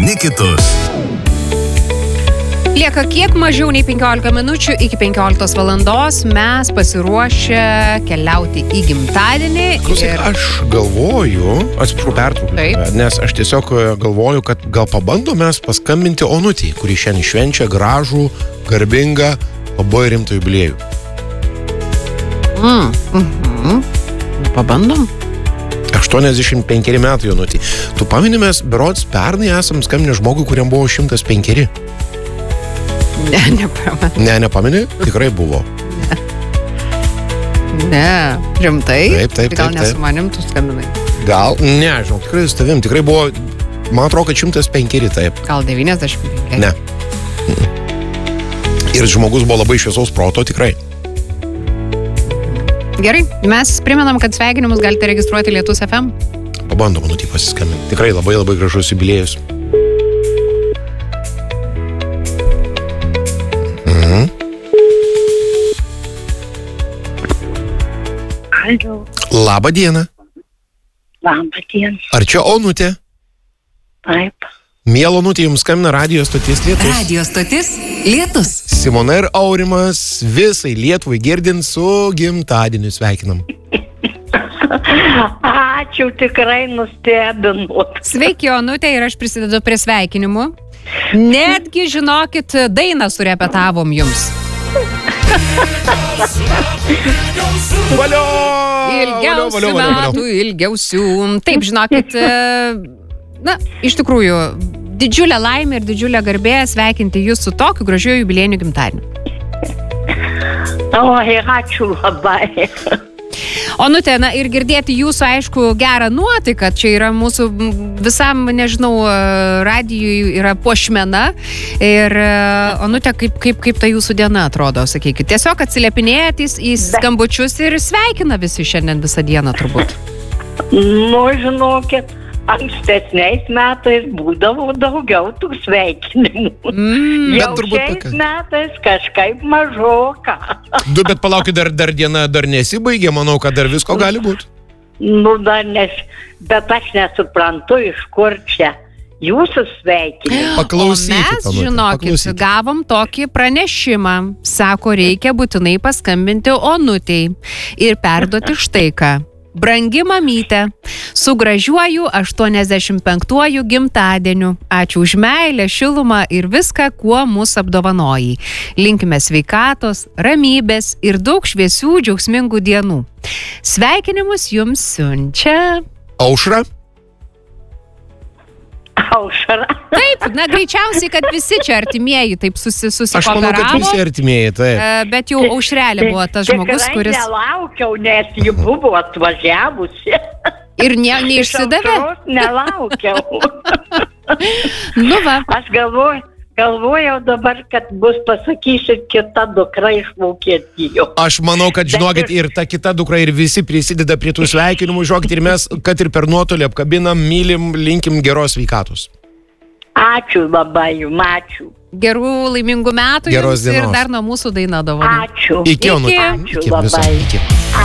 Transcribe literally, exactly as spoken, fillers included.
vieni kitus. Lieka kiek mažiau nei penkiolika minučių iki penkioliktos valandos. Mes pasiruošę keliauti į gimtadienį. Klausyk, ir... aš galvoju, atsiprašau pertraukiu, nes aš tiesiog galvoju, kad gal pabandom mes paskambinti Onutei, kuri šiandien švenčia gražų, garbingą, labai rimtą jubiliejų. Mm, mhm. Pabandom? aštuoniasdešimt penkeri metai Onutei. Tu paminimės, berods pernai esam skambinę žmogui, kuriam buvo šimtas penkeri. Ne, nepamenu. Ne, nepameni? Tikrai buvo. Ne. Ne, rimtai? Taip, taip, taip. Gal nesu manim, tu skambinai? Gal, ne, žinau, tikrai su tavim. Tikrai buvo, man atrodo, kad šimtas penkeri, taip. Gal devyniasdešimt penkeri? Ne. Ir žmogus buvo labai šviesaus proto, tikrai. Gerai, mes primenam, kad sveikinimus galite registruoti Lietus F M. Pabandom, Onutei pasiskambinti. Tikrai labai labai gražus jubiliejus. Aldo. Labą dieną. Labą dieną. Ar čia Onutė? Taip. Mielo Onutė, jums skambina radijo stotis Lietus. Radijo stotis Lietus. Simona ir Aurimas visai Lietuvai girdint su gimtadieniu sveikinam. Ačiū, tikrai nustebinot. Sveiki, Onutė, ir aš prisidedu prie sveikinimų. Netgi, žinokit, dainą surepetavom jums. Valio! Ilgiausių valio, valio, metų, valio. ilgiausių. Taip, žinokit, na, iš tikrųjų, didžiulė laimė ir didžiulė garbė sveikinti jūs su tokiu gražiu jubiliejiniu gimtadieniu. Oi, ačiū labai. Onutė, na ir girdėti jūsų, aišku, gerą nuotaiką, čia yra mūsų visam, nežinau, radijui yra puošmena. Ir, Onutė, kaip, kaip, kaip ta jūsų diena atrodo, sakykit? Tiesiog atsiliepinėjat į skambučius ir sveikina visi šiandien visą dieną, turbūt. Nu, žinokit, ankstesniais metais būdavo daugiau tų sveikinimų. Mm, Jau šiais metais kažkaip mažoka. Du, bet palaukit, dar, dar diena dar nesibaigė, manau, kad dar visko gali būti. Nu, dar nes, bet aš nesuprantu, iš kur čia jūsų sveikinimai. Paklausykit, o mes, Onutė, žinokit, paklausykit. gavom tokį pranešimą. Sako, reikia būtinai paskambinti Onutei ir perduoti štai ką. Brangi mamytė, su gražiuoju aštuoniasdešimt penktuoju gimtadieniu. Ačiū už meilę, šilumą ir viską, kuo mus apdovanojai. Linkime sveikatos, ramybės ir daug šviesių, džiaugsmingų dienų. Sveikinimus jums siunčia... Aušra? Aušra. Taip, na greičiausiai, kad visi čia artimieji taip susi, Aš manau, kad susikooperavo. visi artimieji, taip. E, Bet jau Aušrelė buvo tas žmogus, kuris... Tikrai nelaukiau, nes ji buvo atvažiavusi. ir ne, neišsidavė. Iš Aušros nelaukiau. Nu va. Aš galvoju, galvojau dabar, kad bus pasakysit kita dukra iš Vokietijos. Aš manau, kad žinokit, ir ta kita dukra ir visi prisideda prie tų sveikinimų, žinokit, ir mes, kad ir per nuotolį apkabinam, mylim, linkim geros sveikatos. Ačiū labai jums, ačiū. Gerų laimingų metų Geros jums ir dienos. dar nuo mūsų daina dovana. Ačiū. Iki, Onutė. Ačiū Iki, viso, labai. iki.